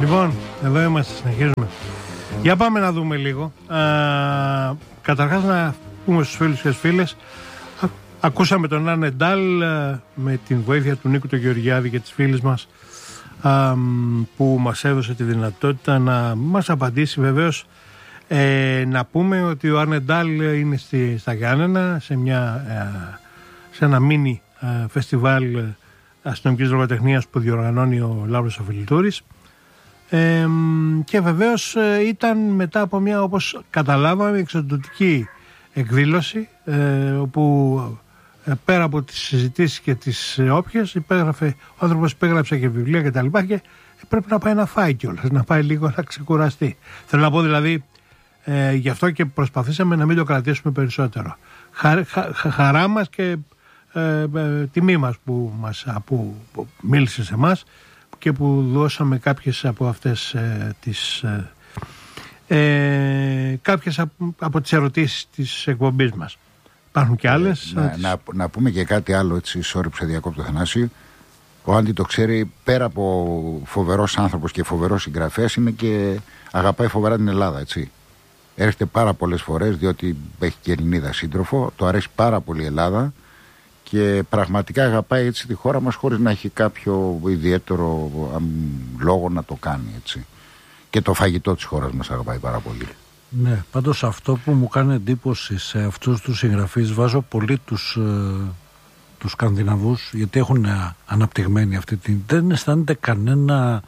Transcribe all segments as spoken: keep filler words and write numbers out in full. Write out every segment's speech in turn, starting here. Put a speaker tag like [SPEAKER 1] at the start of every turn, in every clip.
[SPEAKER 1] Λοιπόν, εδώ είμαστε, συνεχίζουμε. Για πάμε να δούμε λίγο. Α, καταρχάς να πούμε στους φίλους και στις φίλες, α, ακούσαμε τον Άρνε Ντάλ με την βοήθεια του Νίκου του Γεωργιάδη και της φίλης μας, α, που μας έδωσε τη δυνατότητα να μας απαντήσει. Βεβαίως, ε, να πούμε ότι ο Άρνε Ντάλ είναι στη, στα Γιάννενα σε, μια, ε, σε ένα μίνι ε, φεστιβάλ αστυνομικής λογοτεχνίας που διοργανώνει ο Λάμπρος ο Φιλιτούρης. Ε, και βεβαίως ε, ήταν μετά από μια, όπως καταλάβαμε, εξοντωτική εκδήλωση, ε, όπου ε, πέρα από τις συζητήσεις και τις ε, όποιες, υπέγραφε, ο άνθρωπος υπέγραψε και βιβλία και τα λοιπά, και ε, πρέπει να πάει να φάει κιόλας, να πάει λίγο να ξεκουραστεί. Θέλω να πω δηλαδή, ε, γι' αυτό και προσπαθήσαμε να μην το κρατήσουμε περισσότερο. Χα, χα, χα, χαρά μας και ε, ε, τιμή μας που, μας, που, που μίλησε σε εμάς και που δώσαμε κάποιες από αυτές ε, τις ε, ε, κάποιες από, από τις ερωτήσεις της εκπομπής μας. Υπάρχουν και άλλες.
[SPEAKER 2] Να,
[SPEAKER 1] τις...
[SPEAKER 2] να, να πούμε και κάτι άλλο, έτσι, sorry που σε διακόπτω, Θανάση. Ο Άντι το ξέρει, πέρα από φοβερός άνθρωπος και φοβερός συγγραφέας, είναι και αγαπάει φοβερά την Ελλάδα, έτσι. Έρχεται πάρα πολλές φορές, διότι έχει και Ελληνίδα σύντροφο, το αρέσει πάρα πολύ η Ελλάδα και πραγματικά αγαπάει έτσι τη χώρα μας, χωρίς να έχει κάποιο ιδιαίτερο αμ, λόγο να το κάνει, έτσι. Και το φαγητό της χώρας μας αγαπάει πάρα πολύ.
[SPEAKER 3] Ναι, πάντως αυτό που μου κάνει εντύπωση σε αυτούς τους συγγραφείς, βάζω πολύ τους, ε, τους Σκανδιναβούς, γιατί έχουν αναπτυγμένη αυτή την... Δεν αισθάνεται κανένα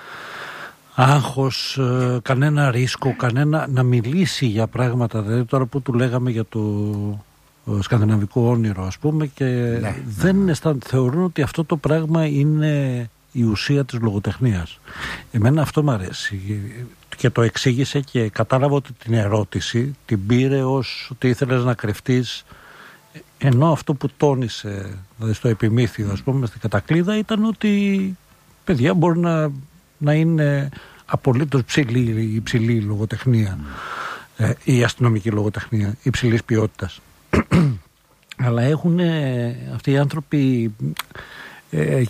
[SPEAKER 3] άγχος, ε, κανένα ρίσκο, κανένα να μιλήσει για πράγματα. Δηλαδή τώρα που του λέγαμε για το σκανδιναβικό όνειρο, ας πούμε, και ναι, δεν ναι. αισθάνεται, θεωρούν ότι αυτό το πράγμα είναι η ουσία της λογοτεχνίας. Εμένα αυτό μου αρέσει και το εξήγησε και κατάλαβα ότι την ερώτηση την πήρε ως ότι ήθελες να κρυφτείς, ενώ αυτό που τόνισε, δηλαδή στο επιμήθειο, ας πούμε, στην κατακλείδα, ήταν ότι παιδιά μπορεί να, να είναι απολύτως ψηλή, υψηλή λογοτεχνία, mm. ε, η αστυνομική λογοτεχνία υψηλής ποιότητας. Αλλά έχουν ε, αυτοί οι άνθρωποι ε,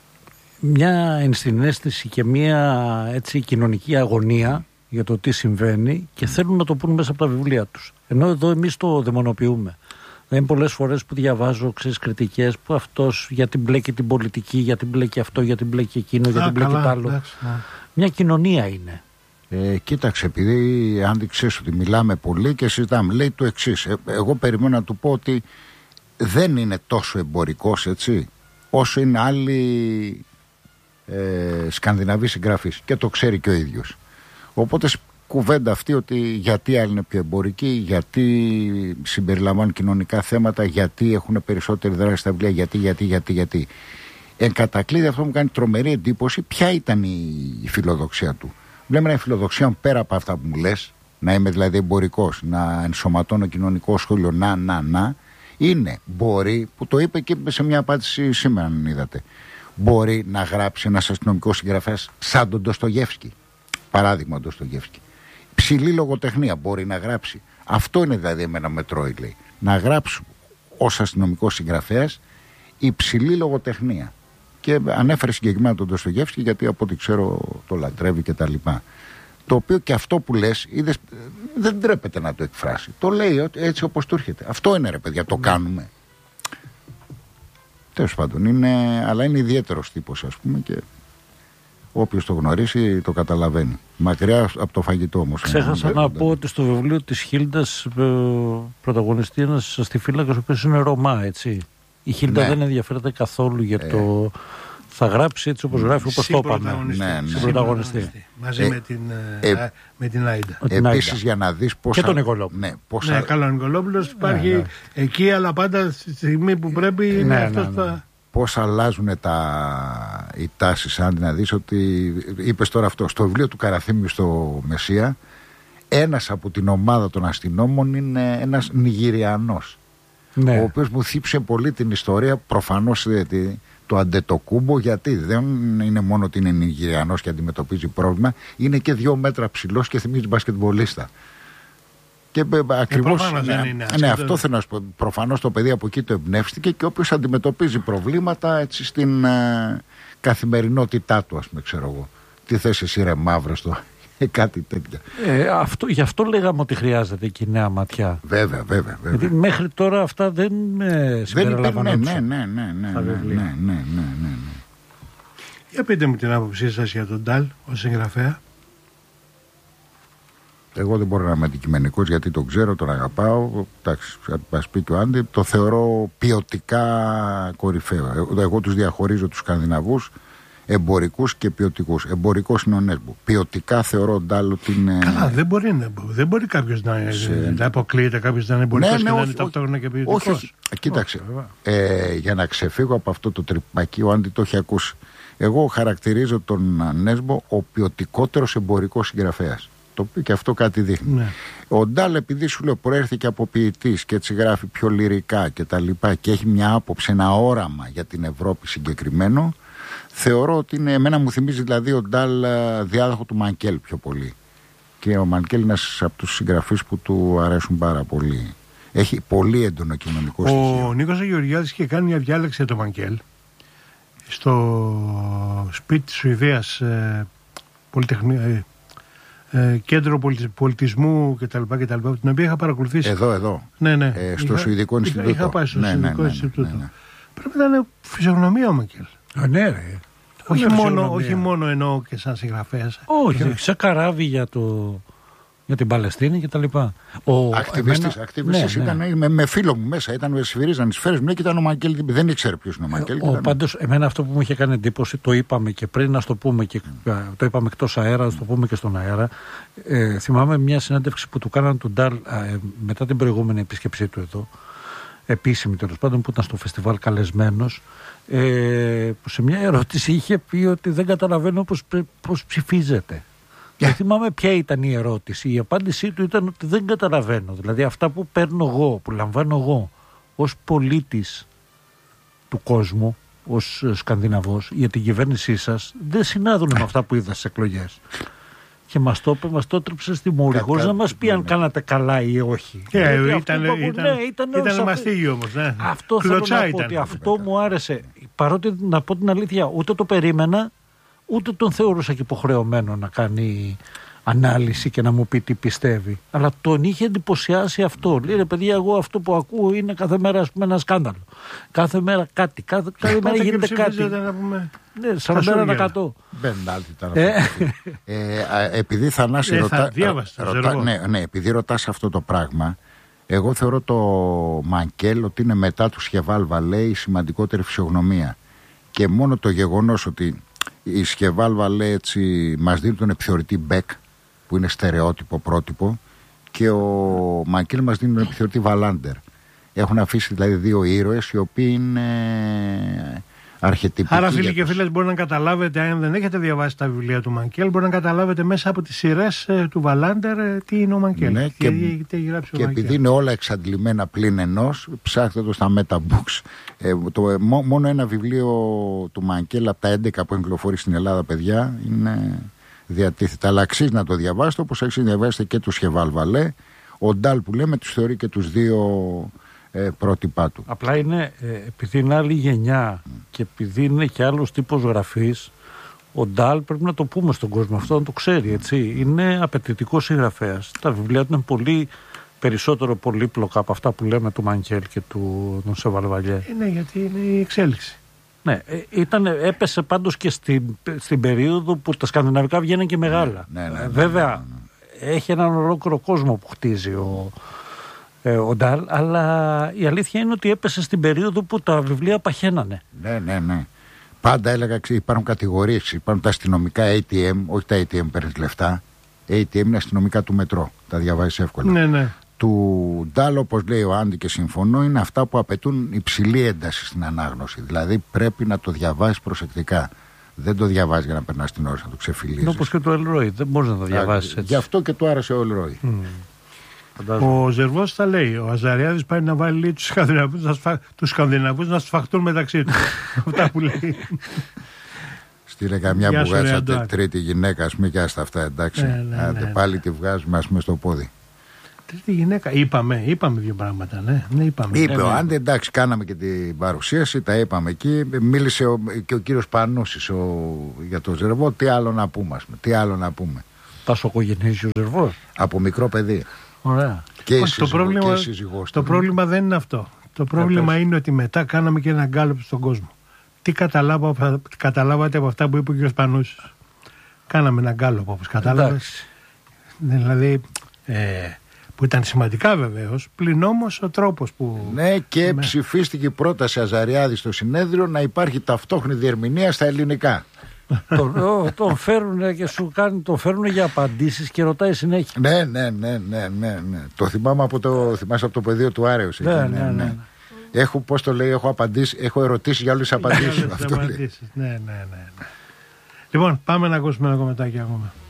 [SPEAKER 3] μια ενσυναίσθηση και μια έτσι κοινωνική αγωνία για το τι συμβαίνει και θέλουν να το πούν μέσα από τα βιβλία τους. Ενώ εδώ εμείς το δαιμονοποιούμε. Δεν είναι πολλές φορές που διαβάζω ξέρεις, κριτικές που αυτός γιατί μπλέκει την πολιτική, γιατί μπλέκει αυτό, γιατί μπλέκει εκείνο, γιατί μπλέκει τ' άλλο. Εντάξει, ναι. Μια κοινωνία είναι.
[SPEAKER 2] Ε, κοίταξε, επειδή αν ξέρεις ότι μιλάμε πολύ και συζητάμε, λέει το εξής. Ε, εγώ περιμένω να του πω ότι δεν είναι τόσο εμπορικός, έτσι, όσο είναι άλλοι ε, Σκανδιναβοί συγγραφείς, και το ξέρει και ο ίδιος. Οπότε κουβέντα αυτή ότι γιατί άλλοι είναι πιο εμπορικοί, γιατί συμπεριλαμβάνουν κοινωνικά θέματα, γιατί έχουν περισσότερη δράση στα βιβλία, γιατί, γιατί, γιατί, γιατί. Εν κατακλείδη αυτό μου κάνει τρομερή εντύπωση ποια ήταν η, η φιλοδοξία του. Βλέπουμε μια φιλοδοξία πέρα από αυτά που μου λες, να είμαι δηλαδή εμπορικός, να ενσωματώνω κοινωνικό σχόλιο, να, να, να, είναι, μπορεί, που το είπε και σε μια απάντηση σήμερα, αν είδατε, μπορεί να γράψει ένας αστυνομικός συγγραφέας σαν τον Ντοστογεύσκι. Παράδειγμα, τον Ντοστογεύσκι. Ψηλή λογοτεχνία μπορεί να γράψει. Αυτό είναι δηλαδή εμένα με τρώει, λέει. Να γράψω ως αστυνομικός συγγραφέας υψηλή λογοτεχνία. Και ανέφερε συγκεκριμένα τον Ντοστογεύσκι, γιατί από ό,τι ξέρω το λατρεύει και τα λοιπά. Το οποίο και αυτό που λες, είδες, δεν τρέπεται να το εκφράσει. Το λέει έτσι όπως του έρχεται. Αυτό είναι, ρε παιδιά, το κάνουμε. Τέλος πάντων, είναι, αλλά είναι ιδιαίτερος τύπος, ας πούμε, και όποιος το γνωρίσει το καταλαβαίνει. Μακριά από το φαγητό όμως.
[SPEAKER 3] Ξέχασα να πω ότι στο βιβλίο της Χίλντας πρωταγωνιστεί ένας αστιφύλακας ο οποίος είναι Ρωμά, έτσι. Η Χίλντα ναι. δεν ενδιαφέρεται καθόλου για το... Ε... Θα γράψει έτσι όπως γράφει, όπως το είπαμε.
[SPEAKER 2] Ναι, ναι.
[SPEAKER 3] Πρωταγωνιστή.
[SPEAKER 1] Μαζί ε, με την, ε, με την Άιντα.
[SPEAKER 2] Επίσης για να δεις πόσα...
[SPEAKER 3] Και τον Νικολόπουλο.
[SPEAKER 2] Ναι, πόσα...
[SPEAKER 1] ναι, καλά, ο Νικολόπουλος υπάρχει ναι, ναι. εκεί, αλλά πάντα στη στιγμή που πρέπει ναι, είναι ναι, αυτός ναι, ναι. τα...
[SPEAKER 2] Πώς αλλάζουν τα... οι τάσεις, αν να δεις ότι... Είπες τώρα αυτό, στο βιβλίο του Καραθήμιου στο Μεσσία, ένας από την ομάδα των αστυνόμων είναι ένας Νιγηριανός. Ναι. Ο οποίος μου θύψε πολύ την ιστορία, προφανώς το Αντετοκούμπο, γιατί δεν είναι μόνο ότι είναι Νιγηριανός και αντιμετωπίζει πρόβλημα, είναι και δύο μέτρα ψηλός και θυμίζει μπασκετμπολίστα. Και ακριβώς.
[SPEAKER 1] Ε,
[SPEAKER 2] ναι,
[SPEAKER 1] είναι,
[SPEAKER 2] ναι, αυτό θέλω να σου πω. Προφανώς το παιδί από εκεί το εμπνεύστηκε και όποιος αντιμετωπίζει προβλήματα έτσι στην ε, καθημερινότητά του, ας πούμε, ξέρω εγώ. Τι θες εσύ ρε μαύρο στο... κάτι τέτοιο.
[SPEAKER 3] Ε, αυτό, γι' αυτό λέγαμε ότι χρειάζεται και η νέα ματιά.
[SPEAKER 2] Βέβαια, βέβαια. βέβαια.
[SPEAKER 3] Γιατί μέχρι τώρα αυτά δεν ε, συμπεριλαμβάνονται.
[SPEAKER 2] Ναι, ναι, ναι, ναι, ναι, ναι, ναι, ναι, ναι, ναι.
[SPEAKER 1] Για πείτε μου την άποψή σας για τον Ντάλ ως συγγραφέα.
[SPEAKER 2] Εγώ δεν μπορώ να είμαι αντικειμενικός γιατί τον ξέρω, τον αγαπάω. Εντάξει, ας πει και ο Άντι, το θεωρώ ποιοτικά κορυφαίο. Εγώ, εγώ τους διαχωρίζω τους Σκανδιναβούς εμπορικούς και ποιοτικούς. Εμπορικός είναι ο Νέσμπο. Ποιοτικά θεωρώ Ντάλ ότι είναι.
[SPEAKER 1] Καλά, δεν μπορεί, να, δεν μπορεί κάποιος να, σε... να αποκλείεται κάποιος να είναι εμπορικός, ναι, ναι, και όχι, να είναι ταυτόχρονα και ποιοτικός.
[SPEAKER 2] Όχι, όχι. Κοίταξε. Όχι, ε, για να ξεφύγω από αυτό το τρυπακί, ο Άντι το έχει ακούσει. Εγώ χαρακτηρίζω τον Νέσμπο ο ποιοτικότερος εμπορικός συγγραφέας. Το οποίο και αυτό κάτι δείχνει. Ναι. Ο Ντάλ, επειδή σου λέω προέρχεται από ποιητής και έτσι γράφει πιο λυρικά και τα λοιπά και έχει μια άποψη, ένα όραμα για την Ευρώπη συγκεκριμένο, θεωρώ ότι είναι, εμένα μου θυμίζει δηλαδή ο Ντάλ διάδοχο του Μανκέλ πιο πολύ. Και ο Μανκέλ είναι ένας από τους συγγραφείς που του αρέσουν πάρα πολύ. Έχει πολύ έντονο κοινωνικό στοιχείο. Ο
[SPEAKER 1] Νίκος Γεωργιάδης είχε κάνει μια διάλεξη για τον Μανκέλ στο σπίτι της Σουηδίας, ε, πολυτεχνία. Ε, Ε, κέντρο πολιτισμού κτλ. Την οποία είχα παρακολουθήσει.
[SPEAKER 2] Εδώ, εδώ.
[SPEAKER 1] Ναι, ναι.
[SPEAKER 2] Ε, στο είχα, Σουηδικό Ινστιτούτο.
[SPEAKER 1] Είχα πάει στο
[SPEAKER 2] ναι,
[SPEAKER 1] Σουηδικό
[SPEAKER 2] ναι,
[SPEAKER 1] Ινστιτούτο.
[SPEAKER 2] Ναι, ναι, ναι.
[SPEAKER 1] Πρέπει να είναι φυσιογνωμία ο Μανκέλ.
[SPEAKER 3] Α, ναι, ρε.
[SPEAKER 1] Όχι, μόνο, όχι μόνο εννοώ και σαν συγγραφέας.
[SPEAKER 3] Όχι, όχι, σε καράβι για, το, για την Παλαιστίνη και τα λοιπά.
[SPEAKER 2] Ακτιβιστής, ακτιβιστής ναι, ήταν ναι. Με, με φίλο μου μέσα, ήταν σφυρίζαν τις σφαίρες μου και ήταν ο Μανκέλ, δεν ήξερε ποιος είναι ο Μανκέλ.
[SPEAKER 3] Ο, πάντως, εμένα αυτό που μου είχε κάνει εντύπωση, το είπαμε και πριν, να το πούμε και mm. το είπαμε εκτός αέρα, να το πούμε και στον αέρα. Ε, θυμάμαι μια συνέντευξη που του κάναν τον Ντάλ ε, μετά την προηγούμενη επίσκεψή του εδώ, επίσημη τέλος πάντων, που ήταν στο φεστιβάλ καλεσμένος. Ε, που σε μια ερώτηση είχε πει ότι δεν καταλαβαίνω πώς, πώς ψηφίζεται. Yeah. Δεν θυμάμαι ποια ήταν η ερώτηση. Η απάντησή του ήταν ότι δεν καταλαβαίνω. Δηλαδή αυτά που παίρνω εγώ, που λαμβάνω εγώ ως πολίτης του κόσμου, ως Σκανδιναβός, για την κυβέρνησή σας, δεν συνάδουν με αυτά που είδα στις εκλογές. Και μας το είπε, μας το έτρεψε στη μούρη, χωρίς να μας πει αν κάνατε καλά ή όχι.
[SPEAKER 1] Yeah, ήταν, ήταν, ήταν, ναι, ήταν, ήταν μαστίγιο όμως. Ναι.
[SPEAKER 3] Αυτό Κλωτσά θέλω να πω, ότι αυτό μου άρεσε. Παρότι, να πω την αλήθεια, ούτε το περίμενα, ούτε τον θεωρούσα και υποχρεωμένο να κάνει ανάλυση και να μου πει τι πιστεύει. Αλλά τον είχε εντυπωσιάσει αυτό. Λέει ρε παιδιά, εγώ αυτό που ακούω είναι κάθε μέρα ας πούμε, ένα σκάνδαλο. Κάθε μέρα κάτι. Κάθε, κάθε μέρα γίνεται κάτι.
[SPEAKER 1] Να πούμε...
[SPEAKER 3] Ναι, σαράντα ένα τοις εκατό.
[SPEAKER 2] Επειδή Θανάση
[SPEAKER 1] ε,
[SPEAKER 2] ρωτά,
[SPEAKER 1] διάβασα,
[SPEAKER 2] ρωτά, ναι, ναι, επειδή ρωτάς αυτό το πράγμα, εγώ θεωρώ το Μανκέλ ότι είναι μετά του Σχεβάλ Βαλέ η σημαντικότερη φυσιογνωμία. Και μόνο το γεγονός ότι η Σχεβάλ Βαλέ έτσι μας δίνει τον επιθεωρητή Μπεκ, που είναι στερεότυπο πρότυπο, και ο Μανκέλ μας δίνει τον επιθεωρητή Βαλάντερ. Έχουν αφήσει δηλαδή δύο ήρωες οι οποίοι είναι αρχετυπικοί.
[SPEAKER 1] Άρα φίλοι και φίλες, μπορεί να καταλάβετε, αν δεν έχετε διαβάσει τα βιβλία του Μανκέλ, μπορεί να καταλάβετε μέσα από τις σειρές του Βαλάντερ τι είναι ο Μανκέλ.
[SPEAKER 2] Ναι, και, τι, τι έχει γράψει και ο Μανκέλ. Επειδή είναι όλα εξαντλημένα πλην ενός, ψάχτε το στα Metabooks. Ε, το, μó, μόνο ένα βιβλίο του Μανκέλ από τα έντεκα που κυκλοφορεί στην Ελλάδα, παιδιά, είναι διατίθετα. Αλλά αξίζει να το διαβάσετε, όπως αξίζει να διαβάσετε και του Σχεβάλ Βαλέ. Ο Ντάλ που λέμε τους θεωρεί και τους δύο ε, πρότυπά του.
[SPEAKER 3] Απλά είναι, ε, επειδή είναι άλλη γενιά mm. και επειδή είναι και άλλος τύπος γραφής, ο Ντάλ πρέπει να το πούμε στον κόσμο αυτό, να το ξέρει, έτσι. Είναι απαιτητικός συγγραφέας. Τα βιβλία του είναι πολύ περισσότερο πολύπλοκα από αυτά που λέμε του Μανκέλ και του Σχεβάλ Βαλέ.
[SPEAKER 1] Είναι γιατί είναι η εξέλιξη.
[SPEAKER 3] Ναι, ήταν, έπεσε πάντως και στην, στην περίοδο που τα σκανδιναβικά βγαίνουν και μεγάλα.
[SPEAKER 2] Ναι, ναι, ναι,
[SPEAKER 3] Βέβαια,
[SPEAKER 2] ναι, ναι, ναι.
[SPEAKER 3] έχει έναν ολόκληρο κόσμο που χτίζει ο, ε, ο Ντάλ, αλλά η αλήθεια είναι ότι έπεσε στην περίοδο που τα βιβλία παχαίνανε.
[SPEAKER 2] Ναι, ναι, ναι. Πάντα έλεγα, υπάρχουν κατηγορίες, υπάρχουν τα αστυνομικά έι τι εμ, όχι τα έι τι εμ παίρνεις λεφτά. έι τι εμ είναι αστυνομικά του μετρό, τα διαβάζεις εύκολα.
[SPEAKER 1] Ναι, ναι.
[SPEAKER 2] Του Ντάλ, όπως λέει ο Άντι και συμφωνώ, είναι αυτά που απαιτούν υψηλή ένταση στην ανάγνωση. Δηλαδή πρέπει να το διαβάζεις προσεκτικά. Δεν το διαβάζεις για να περνάς την ώρα, να το ξεφυλίζεις.
[SPEAKER 3] Όπως και το Ελρόι, δεν μπορείς να το διαβάσεις έτσι.
[SPEAKER 2] Γι' αυτό και του άρεσε ο Ελρόι.
[SPEAKER 1] Mm. Ο Ζερβός τα λέει. Ο Αζαριάδης πάει να βάλει λέει, τους Σκανδιναβούς να, σφα... τους να σφαχτούν μεταξύ τους. Αυτά που λέει.
[SPEAKER 2] Στείλε καμιά μπουγάτσα τρίτη γυναίκα, ας πούμε, και άστα αυτά, εντάξει.
[SPEAKER 1] Ναι, ναι,
[SPEAKER 2] Άντε,
[SPEAKER 1] ναι, ναι.
[SPEAKER 2] πάλι τη βγάζουμε, ας πούμε, στο πόδι.
[SPEAKER 1] Τρίτη γυναίκα. Είπαμε, είπαμε δύο πράγματα, ναι. ναι είπαμε.
[SPEAKER 2] Είπε
[SPEAKER 1] ναι,
[SPEAKER 2] ο
[SPEAKER 1] ναι.
[SPEAKER 2] Άντε, εντάξει, κάναμε και την παρουσίαση, τα είπαμε εκεί. Μίλησε ο, και ο κύριος Πανούσης ο, για το Ζερβό. Τι άλλο να πούμε, ας πούμε, τι άλλο να πούμε.
[SPEAKER 3] Πασοκογενής ο Ζερβός.
[SPEAKER 2] Από μικρό παιδί.
[SPEAKER 3] Ωραία.
[SPEAKER 2] Και
[SPEAKER 1] Όχι,
[SPEAKER 2] σύζυγο,
[SPEAKER 1] το πρόβλημα,
[SPEAKER 2] και σύζυγός
[SPEAKER 1] το
[SPEAKER 2] του.
[SPEAKER 1] πρόβλημα δεν είναι αυτό. Το πρόβλημα είναι ότι μετά κάναμε και ένα γκάλωπ στον κόσμο. Τι καταλάβα, καταλάβατε από αυτά που είπε ο κ. Πανούσης? Κάναμε ένα γκάλωπ, όπως κατάλαβες. Δηλαδή, ε, που ήταν σημαντικά βεβαίως, πλην όμως ο τρόπος που...
[SPEAKER 2] Ναι, και
[SPEAKER 1] με...
[SPEAKER 2] ψηφίστηκε η πρόταση Αζαριάδη στο συνέδριο να υπάρχει ταυτόχρονη διερμηνία στα ελληνικά.
[SPEAKER 3] τον, τον φέρουν και σου κάνει, τον φέρουν για απαντήσεις και ρωτάει συνέχεια.
[SPEAKER 2] Ναι, ναι, ναι, ναι, ναι, ναι. Το θυμάμαι από το, θυμάσαι από το πεδίο του Άρεως.
[SPEAKER 3] Ναι,
[SPEAKER 2] εκεί,
[SPEAKER 3] ναι, ναι, ναι.
[SPEAKER 2] Έχω, πώς το λέει, έχω απαντήσει, έχω ερωτήσει για όλες τις απαντήσεις.
[SPEAKER 1] ναι, ναι, ναι, ναι. Λοιπόν, πάμε να ακούσουμε ένα κομματάκι ακόμα.